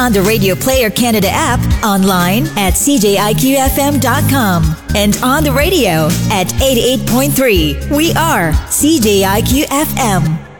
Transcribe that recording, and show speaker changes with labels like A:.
A: on the Radio Player Canada app, online at cjiqfm.com, and on the radio at 88.3. We are CJIQ FM.